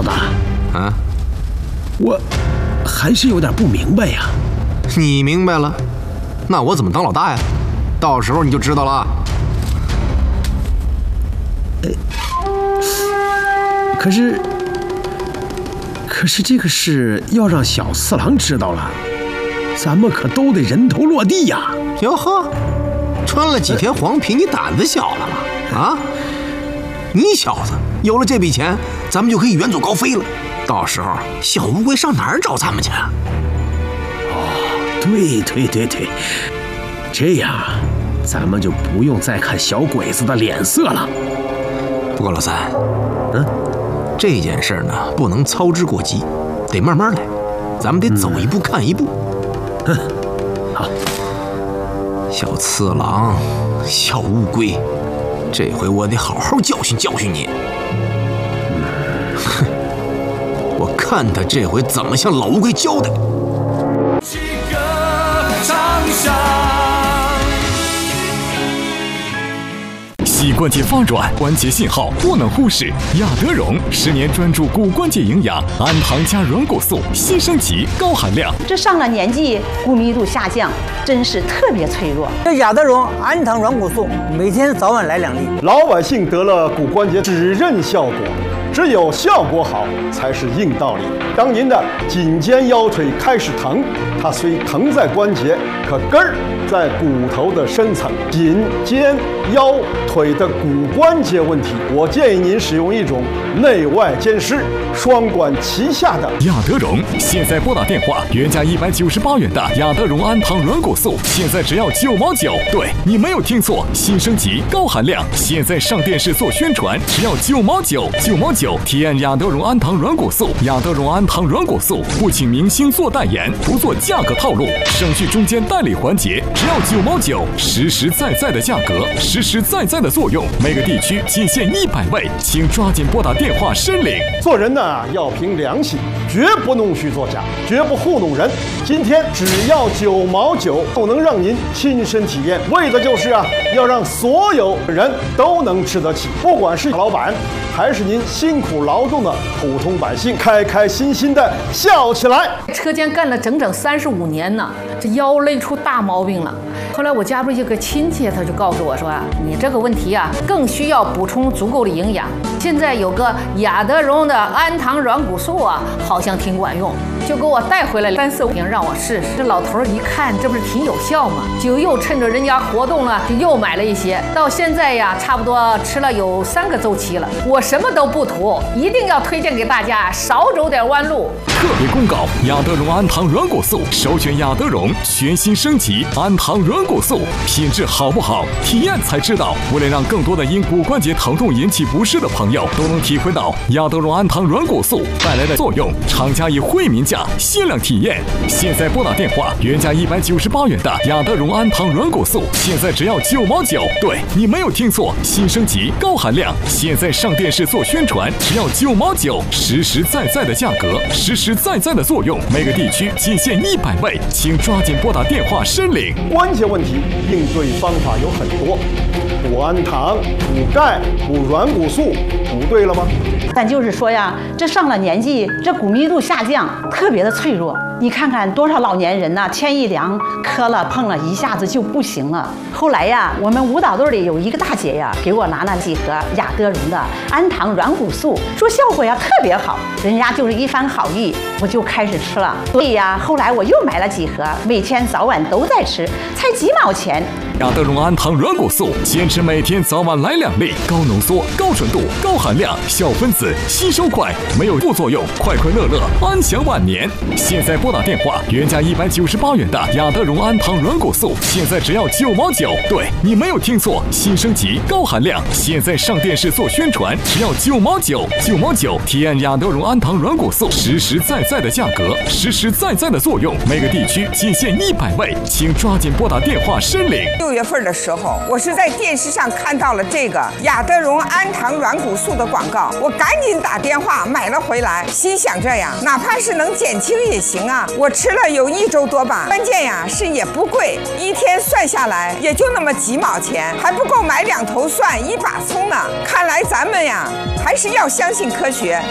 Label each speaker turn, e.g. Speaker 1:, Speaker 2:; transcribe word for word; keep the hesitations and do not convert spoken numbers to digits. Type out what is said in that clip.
Speaker 1: 的？
Speaker 2: 啊，
Speaker 1: 我还是有点不明白呀。
Speaker 2: 你明白了，那我怎么当老大呀？到时候你就知道了。
Speaker 1: 哎，可是，可是这个事要让小次郎知道了，咱们可都得人头落地呀！
Speaker 2: 哟呵，穿了几天黄皮，你胆子小了吗？啊，你小子有了这笔钱，咱们就可以远走高飞了。到时候小乌龟上哪儿找咱们去啊？
Speaker 1: 哦，对对对对，这样咱们就不用再看小鬼子的脸色了。
Speaker 2: 不过老三，
Speaker 1: 嗯，
Speaker 2: 这件事呢不能操之过急，得慢慢来，咱们得走一步看一步。
Speaker 1: 嗯，好。
Speaker 2: 小次郎，小乌龟，这回我得好好教训教训你。哼，我看他这回怎么向老乌龟交代。
Speaker 3: 几个长相。
Speaker 4: 膝关节发软，关节信号不能忽视。亚德荣十年专注骨关节营养，氨糖加软骨素，新升级，高含量。
Speaker 5: 这上了年纪，骨密度下降，真是特别脆弱。
Speaker 6: 这亚德荣氨糖软骨素，每天早晚来两粒。
Speaker 7: 老百姓得了骨关节指认效果，只有效果好才是硬道理。当您的颈肩腰腿开始疼，它虽疼在关节，可根儿在骨头的深层。颈肩腰腿的骨关节问题，我建议您使用一种内外兼施、双管齐下的
Speaker 4: 亚德荣。现在拨打电话，原价一百九十八元的亚德荣氨糖软骨素，现在只要九毛九。对，你没有听错，新升级，高含量。现在上电视做宣传，只要九毛九，九毛九。体验亚德荣氨糖软骨素，亚德荣氨糖软骨素不请明星做代言，不做价格套路，省去中间代理环节，只要九毛九，实实在在的价格，实实在在的作用，每个地区仅限一百位，请抓紧拨打电话申领。
Speaker 7: 做人呢要凭良心，绝不弄虚作假，绝不糊弄人。今天只要九毛九，就能让您亲身体验，为的就是啊，要让所有人都能吃得起，不管是老板还是您辛苦劳动的普通百姓，开开心心的笑起来。
Speaker 8: 车间干了整整三十五年呢，这腰累出大毛病了。后来我家不是有个亲戚，他就告诉我说啊，你这个问题啊，更需要补充足够的营养。现在有个亚德荣的氨糖软骨素啊，好像挺管用，就给我带回来三四瓶让我试试。这老头一看，这不是挺有效吗？就又趁着人家活动了，就又买了一些。到现在呀，差不多吃了有三个周期了。我什么都不图，一定要推荐给大家，少走点弯路。
Speaker 4: 特别公告：亚德荣氨糖软骨素，首选亚德荣全新升级氨糖软骨素，品质好不好，体验才知道。为了让更多的因骨关节疼痛引起不适的朋友都能体会到亚德荣氨糖软骨素带来的作用，厂家以惠民价限量体验。现在拨打电话，原价一百九十八元的亚德荣氨糖软骨素，现在只要九毛九。对，你没有听错，新升级，高含量。现在上电视做宣传，只要九毛九，实实在在的价格，实实在在的作用，每个地区仅限一百位，请抓紧拨打电话申领。
Speaker 7: 关节问题应对方法有很多，补氨糖、补钙、补软骨素，补对了吗？
Speaker 5: 但就是说呀，这上了年纪，这骨密度下降，特别的脆弱。你看看多少老年人呐、啊，天一凉，磕了碰了，一下子就不行了。后来呀，我们舞蹈队里有一个大姐呀，给我拿了几盒亚德荣的氨糖软骨素，说效果呀特别好，人家就是一番好意，我就开始吃了。所以呀，后来我又买了几盒，每天早晚都在吃，才几毛钱。
Speaker 4: 亚德荣氨糖软骨素，坚持每天早晚来两粒，高浓缩、高纯度、高含量，小分子，吸收快，没有副作用，快快乐乐，安享晚年。现在拨打电话，原价一百九十八元的亚德荣氨糖软骨素，现在只要九毛九。对，你没有听错，新升级，高含量。现在上电视做宣传，只要九毛九，九毛九。体验亚德荣氨糖软骨素，实实在在的价格，实实在在的作用，每个地区仅限一百位，请抓紧拨打电话申领。
Speaker 9: 六月份的时候，我是在电视上看到了这个亚德荣氨糖软骨素的广告，我赶紧打电话买了回来，心想着呀，哪怕是能减轻也行啊。我吃了有一周多吧，关键呀是也不贵，一天算下来也就那么几毛钱，还不够买两头蒜一把葱呢。看来咱们呀还是要相信科学。